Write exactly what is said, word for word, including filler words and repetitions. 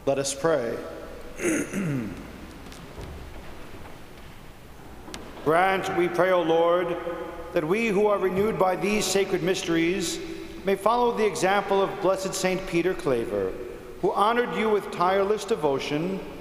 Let us pray. Grant, we pray, O Lord, that we who are renewed by these sacred mysteries may follow the example of Blessed Saint Peter Claver, who honored you with tireless devotion